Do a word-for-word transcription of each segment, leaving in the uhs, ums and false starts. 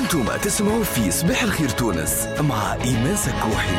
انتم تسمعوا في صباح الخير تونس مع إيمان سكوحي.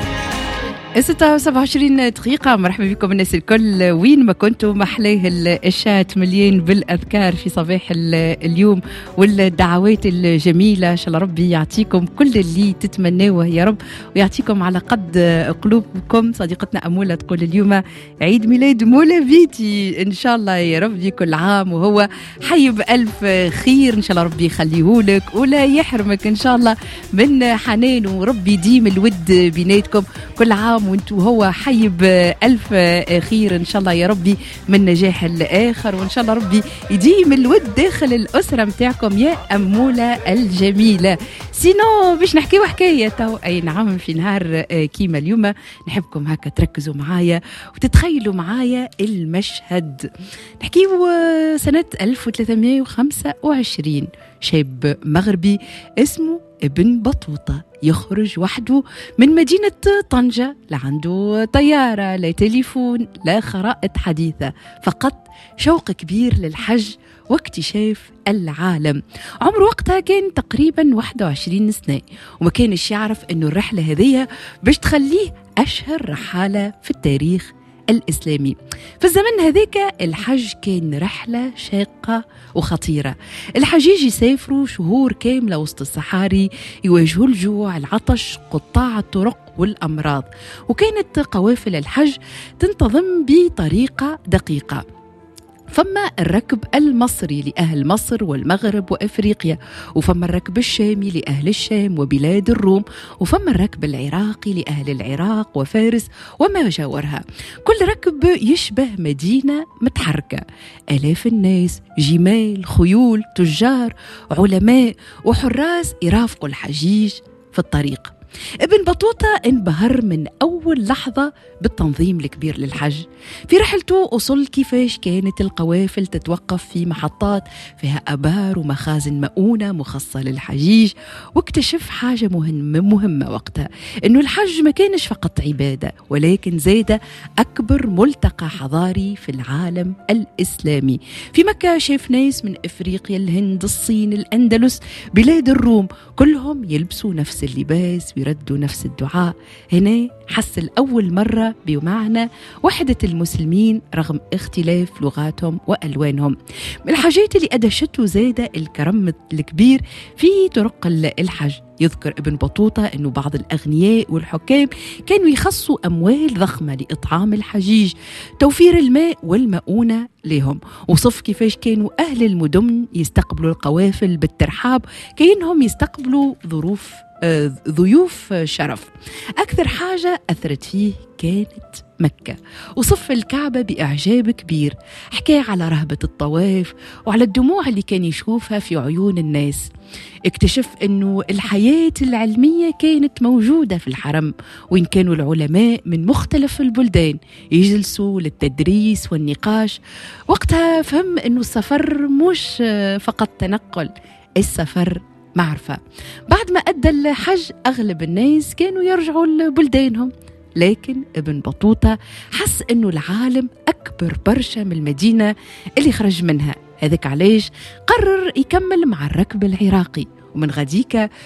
ستة وسبعة وعشرين دقيقة. مرحبا بكم الناس الكل وين ما كنتم. محلاه الشات مليان بالأذكار في صباح اليوم والدعوات الجميلة. إن شاء الله ربي يعطيكم كل اللي تتمنوه يا رب، ويعطيكم على قد قلوبكم. صديقتنا أمولة تقول اليوم عيد ميلاد مولا بيتي، إن شاء الله يا ربي كل عام وهو حي بألف خير. إن شاء الله ربي يخليهولك ولا يحرمك إن شاء الله من حنان، وربي يديم الود بيناتكم كل عام وانتو هو حي بألف خير إن شاء الله يا ربي، من نجاح الآخر. وإن شاء الله ربي يديم الود داخل الأسرة متاعكم يا أمولة الجميلة. سينو باش نحكي وحكاية تو، أي نعم في نهار كيما اليوم نحبكم هكا تركزوا معايا وتتخيلوا معايا المشهد. نحكيو سنة ألف وثلاثمائة وخمسة وعشرين، شاب مغربي اسمه ابن بطوطة يخرج وحده من مدينة طنجة. لا عنده طيارة لا تليفون لا خرائط حديثة، فقط شوق كبير للحج واكتشاف العالم. عمره وقتها كان تقريبا واحد وعشرين سنة، وما كانش يعرف انه الرحلة هذه باش تخليه أشهر رحالة في التاريخ الإسلامي. في الزمن هذاك الحج كان رحلة شاقة وخطيرة. الحجيج يسافروا شهور كاملة وسط الصحاري، يواجهوا الجوع العطش قطاع الطرق والأمراض، وكانت قوافل الحج تنتظم بطريقة دقيقة. فما الركب المصري لأهل مصر والمغرب وأفريقيا، وفما الركب الشامي لأهل الشام وبلاد الروم، وفما الركب العراقي لأهل العراق وفارس وما جاورها. كل ركب يشبه مدينة متحركة، آلاف الناس، جمال، خيول، تجار، علماء وحراس يرافقوا الحجيج في الطريق. ابن بطوطة انبهر من أول لحظة بالتنظيم الكبير للحج. في رحلته أصل كيفاش كانت القوافل تتوقف في محطات فيها أبار ومخازن مؤونة مخصصة للحجيج، واكتشف حاجة مهمة, مهمة وقتها، إنه الحج ما كانش فقط عبادة، ولكن زاد أكبر ملتقى حضاري في العالم الإسلامي. في مكة شاف ناس من أفريقيا، الهند، الصين، الأندلس، بلاد الروم، كلهم يلبسوا نفس اللباس ويردوا نفس الدعاء. هنا حس الأول مرة بمعنى وحدة المسلمين رغم اختلاف لغاتهم وألوانهم. من الحاجات اللي أدشته زاد الكرم الكبير في طرق الحج. يذكر ابن بطوطة أنه بعض الأغنياء والحكام كانوا يخصوا أموال ضخمة لإطعام الحجيج، توفير الماء والمؤونة لهم. وصف كيفاش كانوا أهل المدن يستقبلوا القوافل بالترحاب كأنهم يستقبلوا ظروف آه ضيوف شرف. أكثر حاجة أثرت فيه كانت مكة، وصف الكعبة بإعجاب كبير. حكى على رهبة الطواف وعلى الدموع اللي كان يشوفها في عيون الناس. اكتشف أنه الحياة العلمية كانت موجودة في الحرم، وإن كانوا العلماء من مختلف البلدان يجلسوا للتدريس والنقاش. وقتها فهم أنه السفر مش فقط تنقل، السفر معرفة. بعد ما أدى الحج أغلب الناس كانوا يرجعوا لبلدانهم، لكن ابن بطوطة حس أنه العالم أكبر برشا من المدينة اللي خرج منها. هذاك علاش قرر يكمل مع الركب العراقي، ومن غديك